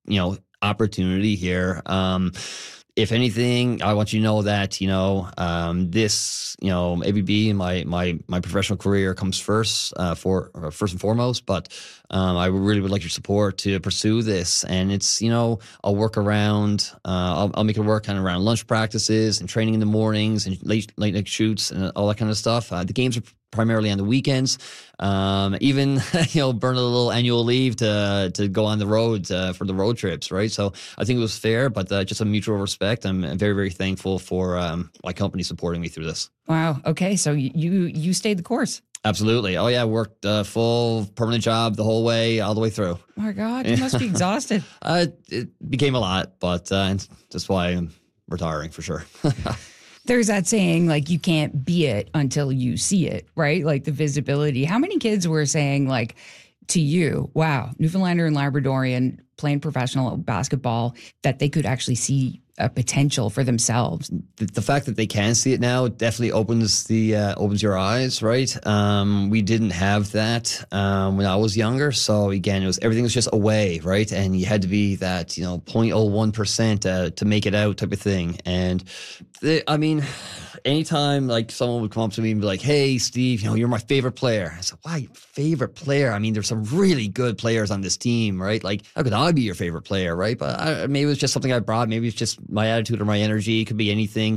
opportunity here. If anything, I want you to know that, this, ABB, my professional career comes first and foremost, but I really would like your support to pursue this. And it's, I'll work around, I'll make it work kind of around lunch practices and training in the mornings and late night shoots and all that kind of stuff. The games are primarily on the weekends. Even burn a little annual leave to go on the road for the road trips, right? So I think it was fair, but just a mutual respect. I'm very, very thankful for my company supporting me through this. Wow. Okay, so you stayed the course. Absolutely. Oh yeah, worked full permanent job the whole way, all the way through. Oh my God, you must be exhausted. It became a lot, but that's why I'm retiring for sure. There's that saying, like, you can't be it until you see it, right? Like the visibility. How many kids were saying, like, to you, wow, Newfoundlander and Labradorian playing professional basketball, that they could actually see a potential for themselves? The fact that they can see it now definitely opens your eyes, right? We didn't have that when I was younger. So again, everything was just away, right? And you had to be that 0.01% to make it out type of thing. And anytime like someone would come up to me and be like, "Hey, Steve, you're my favorite player." I said, "Why favorite player? I mean, there's some really good players on this team, right? Like, how could I be your favorite player, right?" But maybe it was just something I brought. Maybe it's just my attitude or my energy. It could be anything.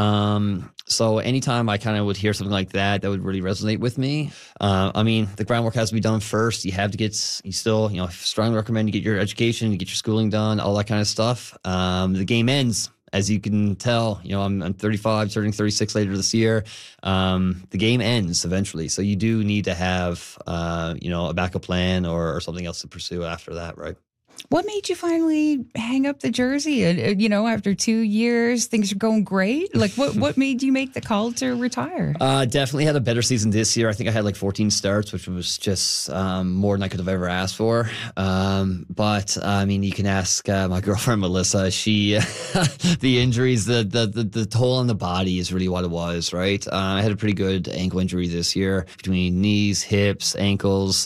So anytime I kind of would hear something like that would really resonate with me. The groundwork has to be done first. You have to strongly recommend you get your education, you get your schooling done, all that kind of stuff. The game ends. As you can tell, I'm 35, turning 36 later this year. The game ends eventually. So you do need to have, a backup plan or something else to pursue after that, right? What made you finally hang up the jersey? After 2 years, things are going great. Like, what made you make the call to retire? Definitely had a better season this year. I think I had like 14 starts, which was just more than I could have ever asked for. But you can ask my girlfriend Melissa. She, the injuries, the toll on the body is really what it was, right? I had a pretty good ankle injury this year between knees, hips, ankles.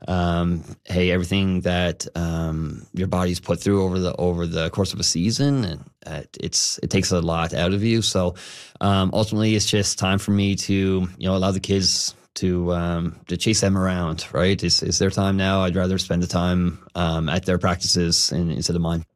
Everything that your body's put through over the course of a season, and it takes a lot out of you. So ultimately, it's just time for me to allow the kids to chase them around. Right? It's their time now. I'd rather spend the time at their practices instead of mine.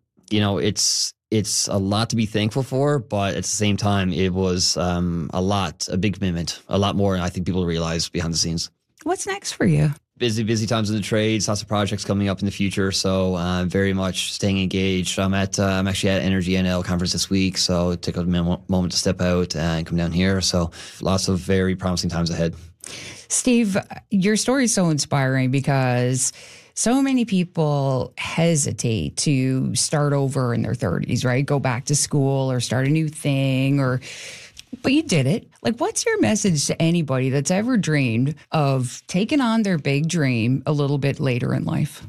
It's a lot to be thankful for, but at the same time, it was a big commitment, a lot more than I think people realize behind the scenes. What's next for you? Busy times in the trades, lots of projects coming up in the future. So very much staying engaged. I'm actually at Energy NL conference this week. So take a moment to step out and come down here. So lots of very promising times ahead. Steve, your story is so inspiring because so many people hesitate to start over in their 30s, right? Go back to school or start a new thing but you did it. Like, what's your message to anybody that's ever dreamed of taking on their big dream a little bit later in life?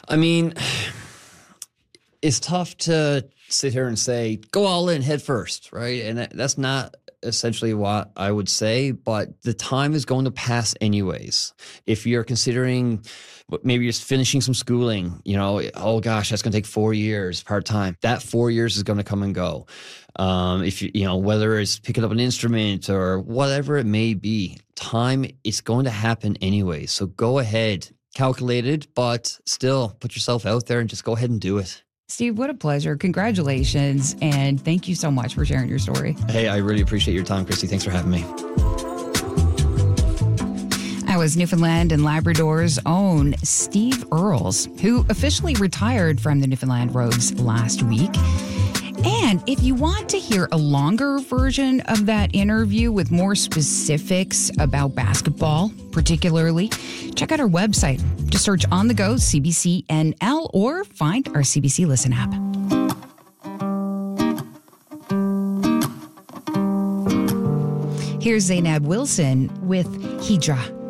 It's tough to sit here and say, go all in head first, right? And that's not essentially what I would say, but the time is going to pass anyways. If you're considering maybe just finishing some schooling, oh gosh, that's going to take 4 years part-time. That 4 years is going to come and go. If whether it's picking up an instrument or whatever it may be, time is going to happen anyway. So go ahead, calculate it, but still put yourself out there and just go ahead and do it. Steve, what a pleasure. Congratulations. And thank you so much for sharing your story. Hey, I really appreciate your time, Christy. Thanks for having me. That was Newfoundland and Labrador's own Steve Earls, who officially retired from the Newfoundland Roads last week. And if you want to hear a longer version of that interview with more specifics about basketball, particularly, check out our website. Just search On The Go CBC NL or find our CBC Listen app. Here's Zainab Wilson with Hijra.